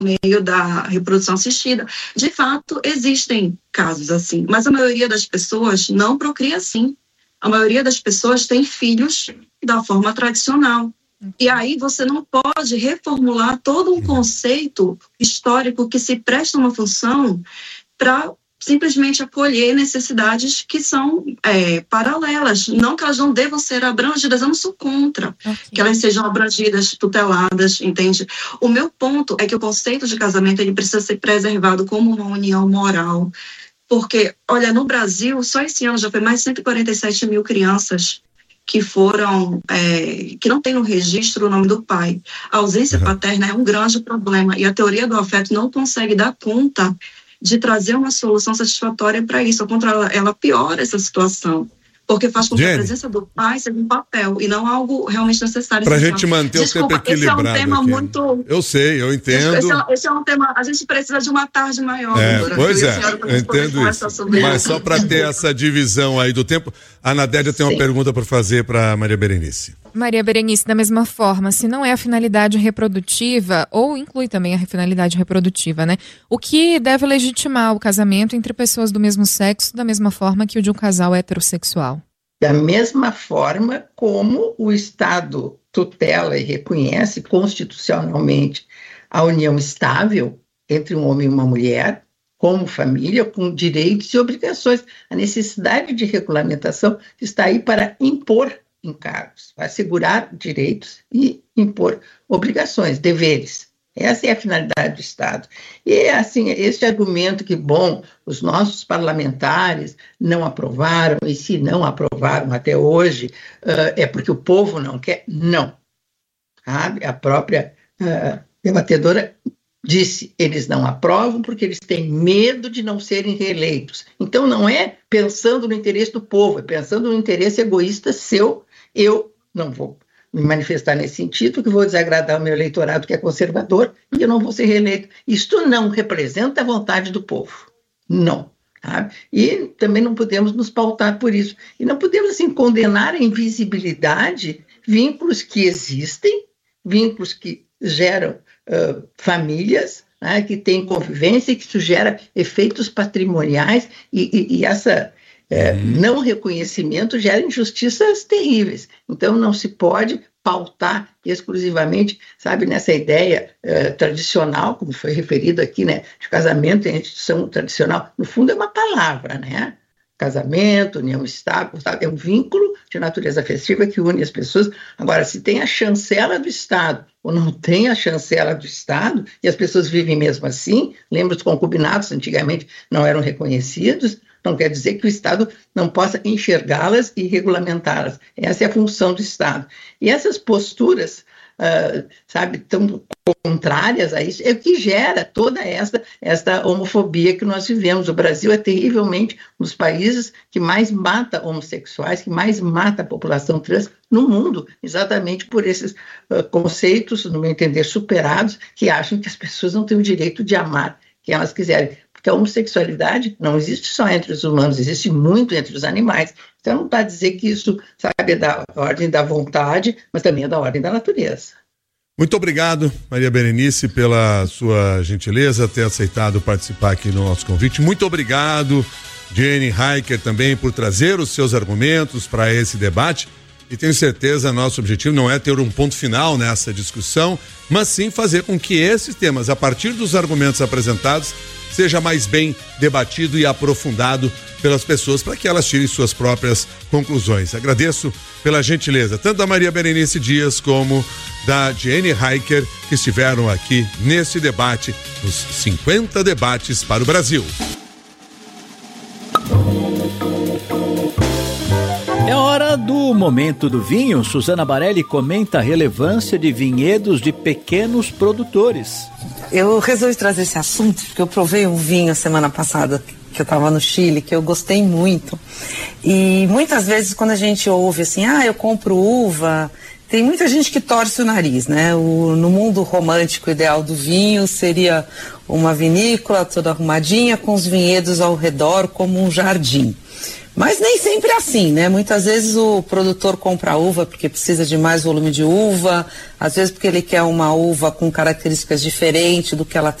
meio da reprodução assistida. De fato, existem casos assim, mas a maioria das pessoas não procria assim. A maioria das pessoas tem filhos da forma tradicional. E aí você não pode reformular todo um conceito histórico que se presta uma função para simplesmente acolher necessidades que são paralelas, não que elas não devam ser abrangidas, eu não sou contra que elas sejam abrangidas, tuteladas, entende? O meu ponto é que o conceito de casamento ele precisa ser preservado como uma união moral, porque, olha, no Brasil, só esse ano já foi mais de 147 mil crianças que foram, que não tem no registro o nome do pai. A ausência paterna é um grande problema e a teoria do afeto não consegue dar conta de trazer uma solução satisfatória para isso. Ao contrário, ela piora essa situação, porque faz com que a presença do pai seja um papel e não algo realmente necessário. Para a gente manter o tempo equilibrado. Esse é um tema aqui. Muito... Eu sei, eu entendo. Esse é um tema, a gente precisa de uma tarde maior. Pois é, eu entendo isso. Mas só para ter essa divisão aí do tempo, a Anadélia tem uma pergunta para fazer para Maria Berenice. Maria Berenice, da mesma forma, se não é a finalidade reprodutiva, ou inclui também a finalidade reprodutiva, né? O que deve legitimar o casamento entre pessoas do mesmo sexo, da mesma forma que o de um casal heterossexual? Da mesma forma como o Estado tutela e reconhece constitucionalmente a união estável entre um homem e uma mulher, como família, com direitos e obrigações. A necessidade de regulamentação está aí para impor encargos, assegurar direitos e impor obrigações, deveres. Essa é a finalidade do Estado. E, assim, esse argumento que, bom, os nossos parlamentares não aprovaram, e se não aprovaram até hoje, é porque o povo não quer. Não. Sabe? A própria debatedora disse, eles não aprovam porque eles têm medo de não serem reeleitos. Então, não é pensando no interesse do povo, é pensando no interesse egoísta seu. Eu não vou me manifestar nesse sentido, porque vou desagradar o meu eleitorado que é conservador e eu não vou ser reeleito. Isto não representa a vontade do povo. Não. Sabe? E também não podemos nos pautar por isso. E não podemos, assim, condenar a invisibilidade, vínculos que existem, vínculos que geram famílias, né, que têm convivência e que isso gera efeitos patrimoniais e essa... não reconhecimento gera injustiças terríveis. Então, não se pode pautar exclusivamente, sabe, nessa ideia tradicional, como foi referido aqui, né, de casamento em instituição tradicional. No fundo, é uma palavra, né? Casamento, união estável, é um vínculo de natureza afetiva que une as pessoas. Agora, se tem a chancela do Estado ou não tem a chancela do Estado, e as pessoas vivem mesmo assim, lembra os concubinatos, antigamente não eram reconhecidos, não quer dizer que o Estado não possa enxergá-las e regulamentá-las. Essa é a função do Estado. E essas posturas, sabe, tão contrárias a isso, é o que gera toda esta homofobia que nós vivemos. O Brasil é terrivelmente um dos países que mais mata homossexuais, que mais mata a população trans no mundo, exatamente por esses conceitos, no meu entender, superados, que acham que as pessoas não têm o direito de amar quem elas quiserem. Porque a homossexualidade não existe só entre os humanos, existe muito entre os animais. Então, não está a dizer que isso, sabe, é da ordem da vontade, mas também é da ordem da natureza. Muito obrigado, Maria Berenice, pela sua gentileza, ter aceitado participar aqui no nosso convite. Muito obrigado, Jenny Heiker, também por trazer os seus argumentos para esse debate. E tenho certeza, nosso objetivo não é ter um ponto final nessa discussão, mas sim fazer com que esses temas, a partir dos argumentos apresentados, seja mais bem debatido e aprofundado pelas pessoas para que elas tirem suas próprias conclusões. Agradeço pela gentileza, tanto da Maria Berenice Dias como da Jenny Heiker, que estiveram aqui nesse debate, nos 50 debates para o Brasil. É hora do Momento do Vinho. Suzana Barelli comenta a relevância de vinhedos de pequenos produtores. Eu resolvi trazer esse assunto porque eu provei um vinho semana passada, que eu estava no Chile, que eu gostei muito. E muitas vezes quando a gente ouve assim, eu compro uva, tem muita gente que torce o nariz, né? No mundo romântico ideal do vinho seria uma vinícola toda arrumadinha com os vinhedos ao redor como um jardim. Mas nem sempre é assim, né? Muitas vezes o produtor compra a uva porque precisa de mais volume de uva, às vezes porque ele quer uma uva com características diferentes do que ela